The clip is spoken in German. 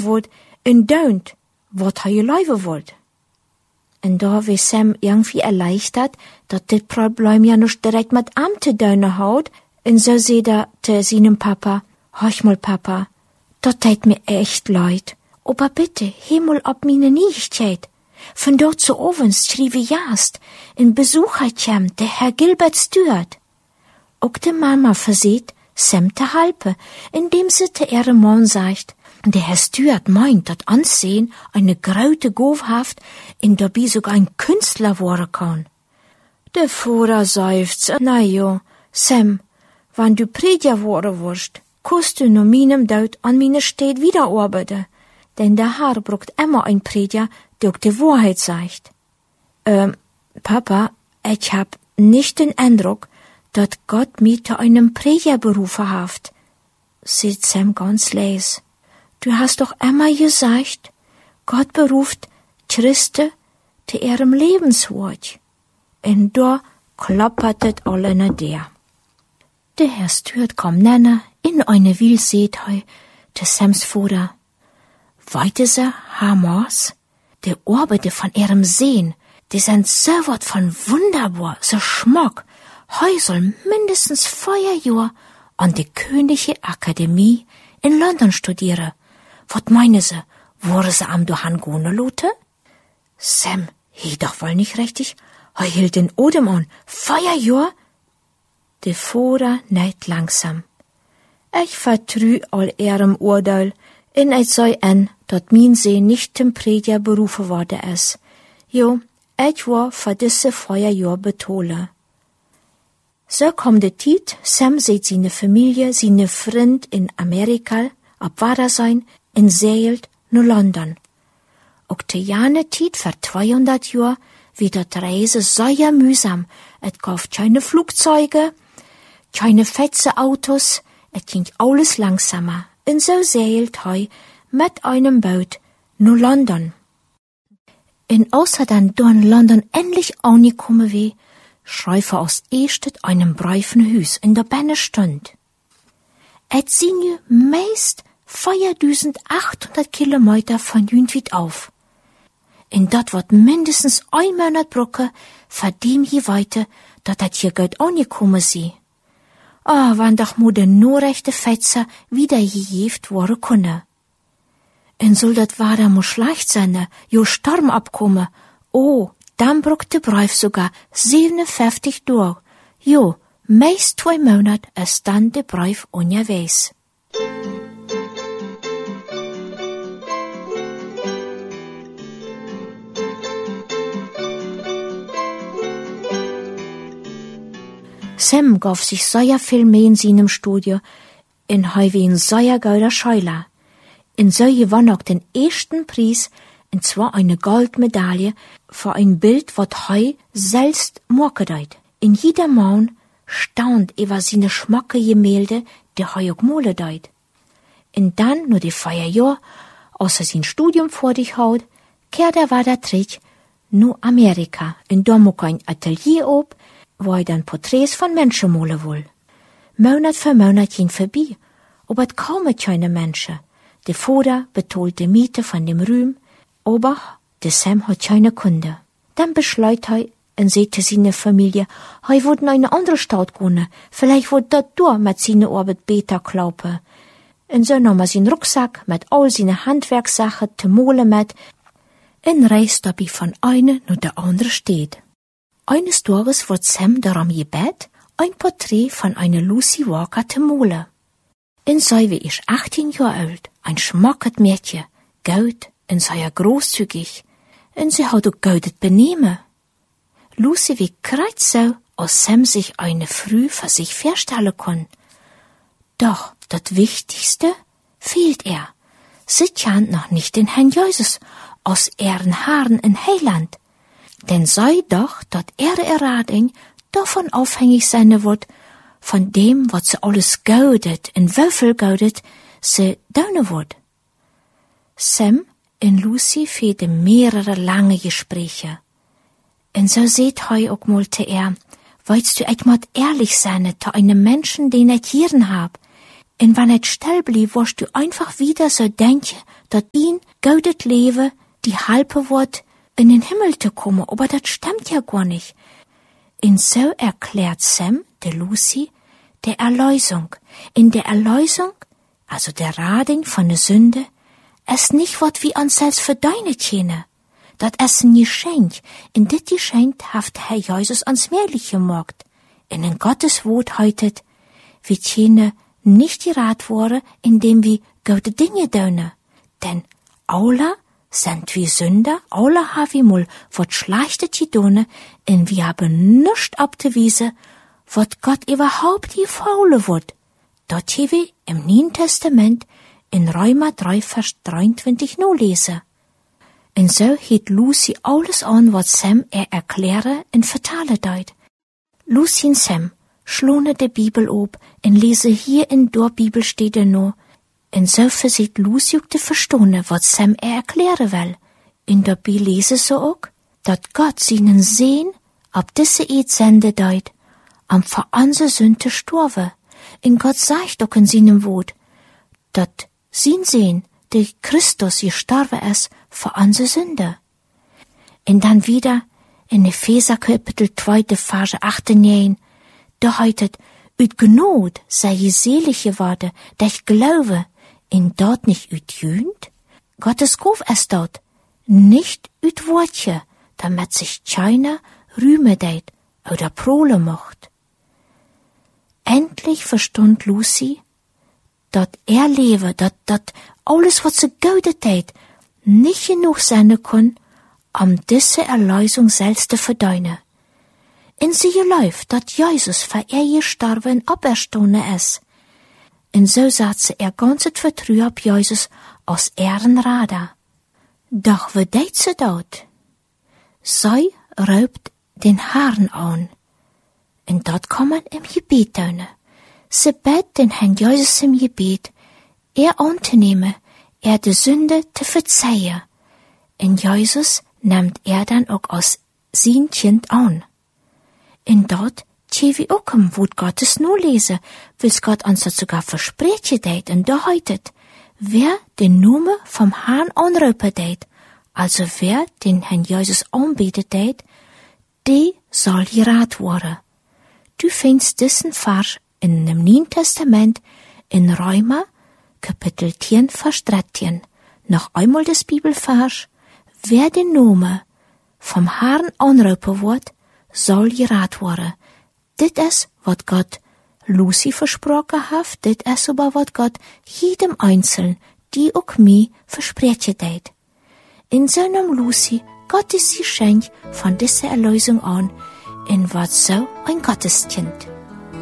wordt en duint wat hij leven wordt. En daar was Sam irgendwie erleichtert, dat dit Problem ja nicht direkt mit am te duinen houdt, en zo zei er te seinem Papa, hoch mal Papa, dat teit mir echt leid, aber bitte, hemel op meine Nichtheid. Von dort zu ovens schrieve jaast, in Besuchertjem, der Herr Gilbert Stuart. Ook de Mama verseht, Sam te helpen, indem sie te ihrem Mann sagt, der Herr Stuart meint, dat Ansehen eine grote Gove in dabei sogar ein Künstler worden kann. Der Vater seufzt, na jo, Sam, wann du Prediger worden wirst, kannst du nur meinem Deut an meine Stadt wieder arbeiten, denn der Herr braucht immer ein Prediger, der auch die Wahrheit sagt. Papa, ich hab nicht den Eindruck, dat Gott mich zu einem Prediger berufen hat, sagt Sam ganz leise. Du hast doch immer gesagt, Gott beruft Christen zu ihrem Lebenswort. Und da klappert es alle nach der. Der Herr Stuart kam nenner in eine Wiel seht hei, der Sams Vater. Weite sie, Hamas, die Arbeiter von ihrem Sehen, die sind so wat von wunderbar, so schmack. Hei soll mindestens 4 Jahre an die Königliche Akademie in London studieren. Wat meinen sie, wurde sie am Dohan gone lote? Sam, he doch wohl nicht richtig. Hei hielt den Odem an. 4 Jahre? Der Vater neid langsam. Ich vertrü all ihrem Urteil, in ich sei en, dat min See nicht zum Prediger berufen worden is. Jo, ich war für diese 4 Jahre betole. So kommt die Zeit, Sam sieht seine Familie, seine Freund in Amerika, ab Wader sein, in Seelt, nur London. Auch die jane Zeit für 200 Jahre wird die Reise sehr mühsam. Es gab keine Flugzeuge, keine fette Autos, es ging alles langsamer. Und so seilt hei mit einem Boot nur London. Und außer dann in London endlich angekommen wie, schreif aus Estet einem breifen Hüs in der Benne stund. Et singe meist 4800 Kilometer von Jüntwit auf. In dat wird mindestens 1 Monat Brücke, für dem je weiter, dat het hier gut angekommen sie. Wann doch mo de no rechte Fetzer wieder gejeft worden kunne. En soll dat Wader mo schlecht sein, jo Sturm abkomme, dann brucht de Brief sogar 57 durch. Jo, meist 2 Monat ist dann de Brief unterwegs. Sam gab sich sehr viel mehr in seinem Studio, in hei wie ein sehr guter Schüler. In so gewann auch den ersten Preis, und zwar eine Goldmedaille für ein Bild, wat hei selbst machen deit. In jeder Mann staunt über seine schmacke Gemälde, die hei auch male deit. Und dann, nur die 4 Jahre, außer sein Studium vor dich haut, kehrt Wader zurück, nur Amerika, und da muck ein Atelier ob, wo dann Porträts von Menschen malen will. Monat für Monat ging vorbei, aber kaum keine Menschen. Der Vater betont die Miete von dem Ruhm, aber der Sam hat keine Kunde. Dann beschleut und sagte seine Familie, wird in eine andere Stadt gehen, vielleicht wird dort durch mit seiner Arbeit besser klappen. Und so nahm seinen Rucksack mit all seine Handwerkssachen zu malen mit und reist dabei von einer nach der anderen Stadt. Eines Tages wird Sam darum gebet, ein Porträt von einer Lucy Walker zu malen. Und sie wie ich 18 Jahre alt, ein schmacket Mädchen, gut und sehr großzügig, und sie hat auch gutes Benehmen. Lucy wie kreuz so, als Sam sich eine früh für sich vorstellen kann. Doch das Wichtigste fehlt er. Sie kennt noch nicht den Herrn Jesus aus ihren Haaren in Heiland. Denn sei doch, dat Errading davon aufhängig sein wird, von dem, was sie alles gaudet und wieviel gaudet, sie daunen wird. Sam und Lucy führten mehrere lange Gespräche. Und so seht hei auch mal zu willst du echt mal ehrlich sein zu einem Menschen, den ich hier hab? En wann het still blieb, wirst du einfach wieder so denken, dat ihn goudet Leben die halbe wird, in den Himmel zu kommen, aber das stimmt ja gar nicht. Und so erklärt Sam, der Lucy, der Erlösung. In der Erlösung, also der Rading von der Sünde, es nicht wird wie uns selbst verdienen können. Dat es ein Geschenk, in dit Geschenk haft Herr Jesus uns mehrlich gemacht. In Gottes Wort heitet, wir können nicht gerat worden, indem wir gute Dinge tun. Denn alle sind wir Sünder, alle haben wir mal wat Schlechtes getan, und wir haben nicht abzuweisen, wat Gott überhaupt gefallen wird. Dort hier wir im Neuen Testament in Römer 3, Vers 23 nur lesen. Und so hielt Lucy alles an, wat Sam erklären und vertalen deut. Lucy und Sam schlone de Bibel op en lese hier in der Bibelstede noch. En so versieht Lucy ook te verstonen, wat Sam erklären will. In der Bibel lese so ook, dat Gott seinen Sehn ab diese Eid sende deut, am für unsere Sünde storven. En Gott sagt ook in seinem Wort, dat sein Sehn, der Christus gestorben ist, für unsere Sünde. En dann wieder in Epheser Kapitel 2, Vers 18, da heitet, ut Gnod sei je selig geworden, der ich glaube, in dort nicht ut Jünd. Gottes Ruf ist dort, nicht ut Wortje, damit sich keiner rühme deit oder prole mocht. Endlich verstund Lucy, dat lebe, dat alles, was sie goudet deit, nicht genug sein kann, diese Erlösung selbst zu verdienen. En sie geläuft, dat Jesus für gestorben und auferstanden ist. En so saß ganz het Vertrauen auf Jesus als Ehrenrader. Doch wie deed sie dort? Sie raubt den Herrn an. Und dort kann man im Gebet tun. Sie bet den Herrn Jesus im Gebet, anzunehmen, de Sünde zu verzeihen. Und Jesus nimmt dann auch als sein Kind an. Und dort tje wir auch im Wort Gottes nur lesen, wils Gott uns das sogar versprechen deit, und da heitet, wer den Namen vom Herrn anrufen deit, also wer den Herrn Jesus anbetet deit, die soll gerat worden. Du findest diesen Vers in dem Neuen Testament in Römer, Kapitel 10, Vers 13. Noch einmal das Bibelvers, wer den Namen vom Herrn anrufen wird, soll gerat worden. Dit is wat Gott Lucy versprochen hat, dit is aber wat Gott jedem Einzelnen, die auch mir versprechen deit. In seinem Lucy Gottes Geschenk von dieser Erlösung an, in wat so ein Gotteskind.